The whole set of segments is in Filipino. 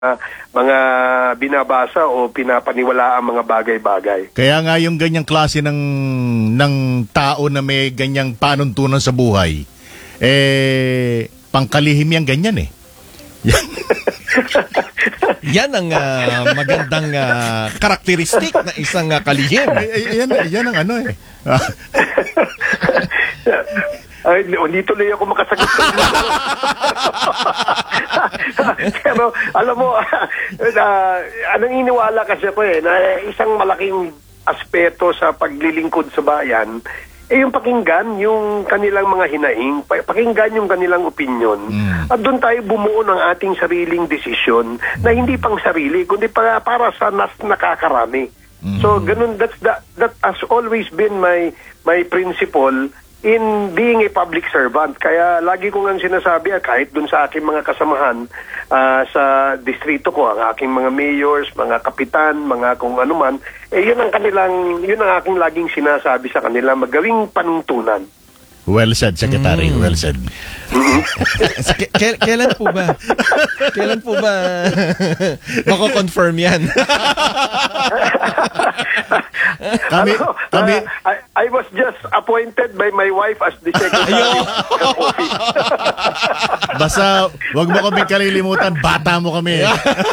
mga binabasa o pinapaniwala ang mga bagay-bagay. Kaya nga yung ganyang klase ng tao na may ganyang panuntunan sa buhay, pangkalihim yan ganyan eh. Yan ang magandang karakteristik na isang kalihim. Yan ang ano eh. Ay, hindi tuloy ako makasagot. Pero, alam mo, anong iniwala kasi ako na isang malaking aspeto sa paglilingkod sa bayan, yung pakinggan yung kanilang mga hinaing, pakinggan yung kanilang opinion, at doon tayo bumuo ng ating sariling desisyon na hindi pang sarili, kundi para sa nakakarami. So, ganun, that has always been my principle in being a public servant. Kaya lagi ko nga sinasabi, kahit dun sa aking mga kasamahan sa distrito ko, ang aking mga mayors, mga kapitan, mga kung ano man, yun ang aking laging sinasabi sa kanila, magawing panuntunan. Well said, Secretary. Well said. Kailan po ba? Kailan po ba mako-confirm yan? I was just appointed by my wife as the secretary of office. Basta, wag mo kami kalilimutan, bata mo kami.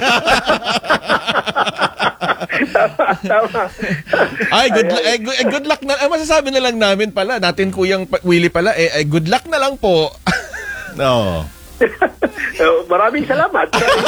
Tama. Ay, good luck na. Masasabi na lang namin pala, natin Kuyang Willie pala, good luck na lang po. No. Maraming salamat.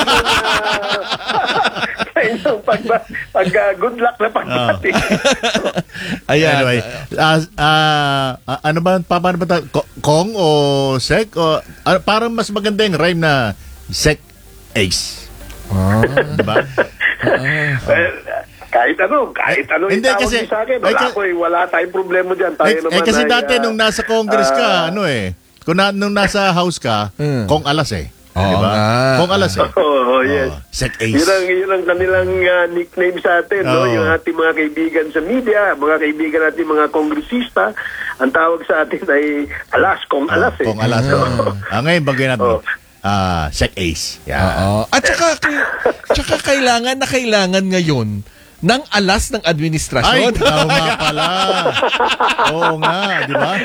Sa inyong good luck na pagbati. Ayan. Anyway, ano ba, paano ba ito? Kong o Sek? O, parang mas maganda yung rhyme na Sek Ace. Diba? Well, kahit ano hindi, itawag kasi, sa akin. Wala tayong problema dyan. Tayo naman kasi dati nung nasa Congress ka, nung nasa House ka, Kong Alas diba? Kong Alas yes. Sek Ace. Yun ang kanilang nickname sa atin, no? Yung ating mga kaibigan sa media, mga kaibigan natin mga kongresista, ang tawag sa atin ay Alas, Kong Alas Kong Alas. Ngayon bagay natin. Sek Ace. Yeah. At saka kailangan ngayon ng alas ng administrasyon. Ay, nga pala. Oo nga, di ba?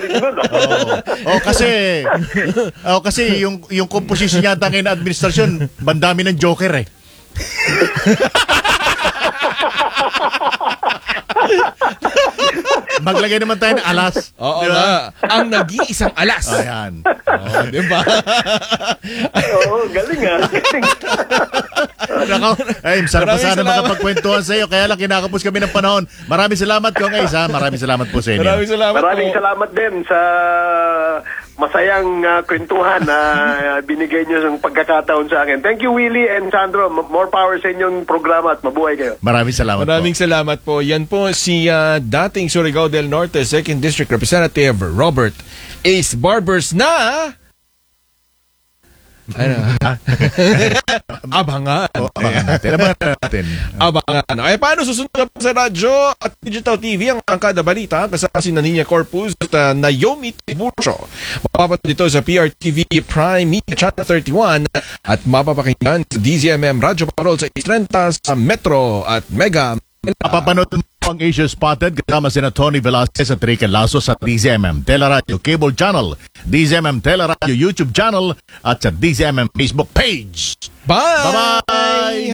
Kasi yung composition yata ngayon ng administrasyon, bandami ng joker eh. Maglagay naman tayo ng alas. Oo nga. Ang nag-iisang alas. Ayan. Di ba? Galing Ay, sarap pa sana makapagkwentuhan sa iyo. Kaya lang kinakapos kami ng panahon. Maraming salamat, Kong Ace. Maraming salamat po sa inyo. Maraming salamat din sa masayang kwentuhan na binigay niyo ng pagkakataon sa akin. Thank you, Willie and Sandro. More power sa inyong programa at mabuhay kayo. Maraming salamat po. Yan po si dating Surigao del Norte 2nd District Representative Robert Ace Barbers na abangan. Abangan. Ay, paano susunod sa radyo at digital TV ang Angkada Balita kasama si Naninia Corpus at Naomi Tiburcio. Mapapanood dito sa PRTV Prime Media Channel 31 at mapapakinggan sa DZMM Radio Parol sa 30 sa Metro at Mega. Mapapanood mo ang Asia Spotted kasama sina Tony Velasquez at Rica Lasso sa DZMM Teleradio Cable Channel, DZMM Teleradio YouTube Channel at sa DZMM Facebook page. Bye! Bye-bye!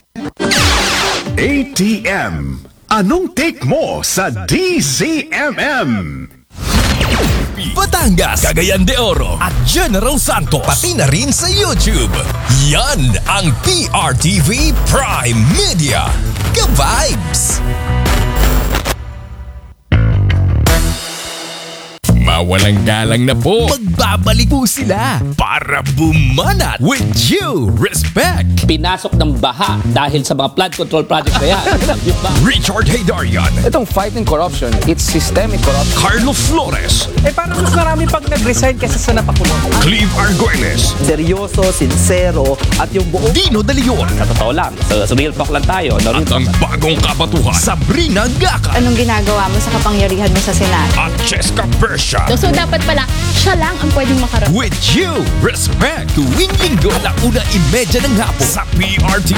ATM. Anong take mo sa DZMM? Batangas, Cagayan de Oro at General Santos, pati na rin sa YouTube. Yan ang PRTV Prime Media. Ka-vibes! Mawalang galang na po. Magbabalik po sila para bumanat with due respect. Pinasok ng baha dahil sa mga flood control project na yan. Richard Haydarian. Itong fighting corruption, it's systemic corruption. Carlos Flores. Parang mas marami pag nag-resign kaysa sa napakulong. Cleve Arguelles. Seryoso, sincero, at yung buong Dino De Leon. Sa totoo lang, sa real talk lang tayo. At ang bagong kabatuhan, Sabrina Gaca. Anong ginagawa mo sa kapangyarihan mo sa Senado? At Cheska Persha. dito. So dapat pala, siya lang ang pwedeng makaroon. With you, respect, tuwing linggo, 1:30 ng hapon sa PRT